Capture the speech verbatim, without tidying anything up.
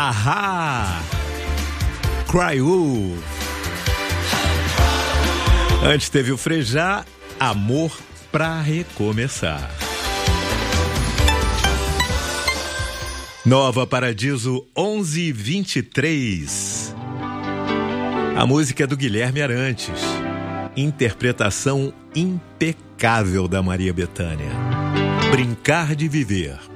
Ahá! Cry Wolf. Antes teve o Frejá, Amor pra Recomeçar. Nova Paradiso onze e vinte e três. A música é do Guilherme Arantes. Interpretação impecável da Maria Bethânia. Brincar de Viver.